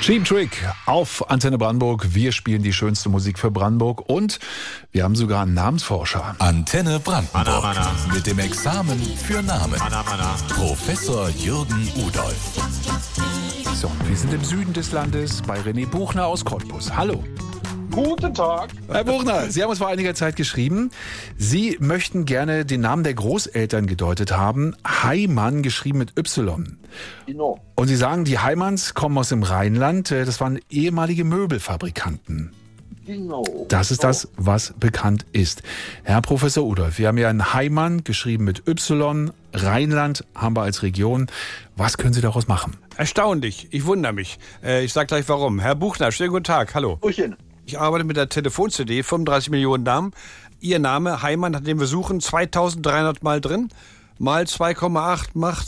Cheap Trick auf Antenne Brandenburg. Wir spielen die schönste Musik für Brandenburg und wir haben sogar einen Namensforscher. Antenne Brandenburg mit dem Examen für Namen. Professor Jürgen Udolph. So, wir sind im Süden des Landes bei René Buchner aus Cottbus. Hallo. Guten Tag. Herr Buchner, Sie haben uns vor einiger Zeit geschrieben, Sie möchten gerne den Namen der Großeltern gedeutet haben. Heimann geschrieben mit Y. Genau. Und Sie sagen, die Heimanns kommen aus dem Rheinland. Das waren ehemalige Möbelfabrikanten. Genau. Das ist das, was bekannt ist. Herr Professor Udolph, wir haben ja einen Heimann geschrieben mit Y. Rheinland haben wir als Region. Was können Sie daraus machen? Erstaunlich. Ich wundere mich. Ich sage gleich warum. Herr Buchner, schönen guten Tag. Hallo. Hallöchen. Ich arbeite mit der Telefon-CD, 35 Millionen Namen. Ihr Name, Heimann, hat den wir suchen, 2300 Mal drin. Mal 2,8 macht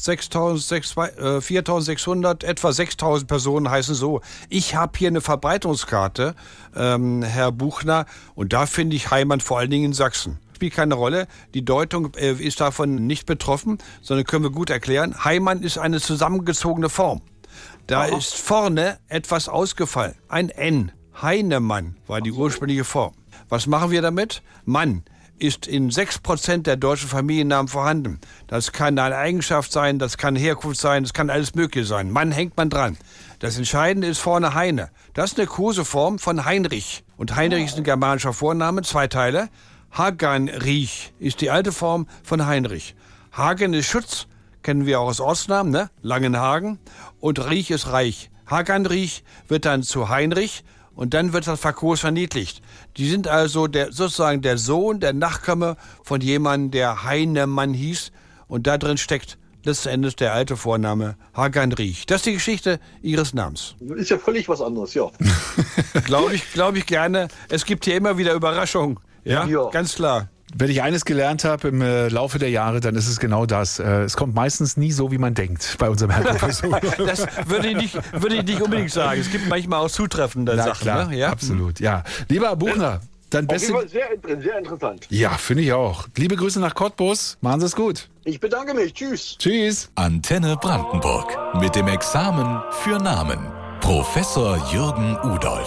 4.600, etwa 6.000 Personen heißen so. Ich habe hier eine Verbreitungskarte, Herr Buchner, und da finde ich Heimann vor allen Dingen in Sachsen. Spielt keine Rolle, die Deutung ist davon nicht betroffen, sondern können wir gut erklären. Heimann ist eine zusammengezogene Form. Da ist vorne etwas ausgefallen, ein N. Heinemann war die ursprüngliche Form. Was machen wir damit? Mann ist in 6% der deutschen Familiennamen vorhanden. Das kann eine Eigenschaft sein, das kann Herkunft sein, das kann alles Mögliche sein. Mann hängt man dran. Das Entscheidende ist vorne Heine. Das ist eine Koseform von Heinrich. Und Heinrich ist ein germanischer Vorname, 2 Teile. Haganrich ist die alte Form von Heinrich. Hagen ist Schutz, kennen wir auch als Ortsnamen, ne? Langenhagen. Und Riech ist Reich. Haganrich wird dann zu Heinrich. Und dann wird das Verkos verniedlicht. Die sind also sozusagen der Sohn, der Nachkomme von jemandem, der Heinemann hieß. Und da drin steckt letzten Endes der alte Vorname Haganrich. Das ist die Geschichte Ihres Namens. Ist ja völlig was anderes, ja. Glaube ich gerne. Es gibt hier immer wieder Überraschungen. Ja, ganz klar. Wenn ich eines gelernt habe im Laufe der Jahre, dann ist es genau das. Es kommt meistens nie so, wie man denkt bei unserem Herrn Professor. Das würde ich nicht unbedingt sagen. Es gibt manchmal auch zutreffende Sachen. Klar, ne? Ja? Absolut, ja. Lieber Herr Buchner, dann Auf jeden Fall sehr interessant. Ja, finde ich auch. Liebe Grüße nach Cottbus. Machen Sie es gut. Ich bedanke mich. Tschüss. Tschüss. Antenne Brandenburg mit dem Examen für Namen. Professor Jürgen Udolph.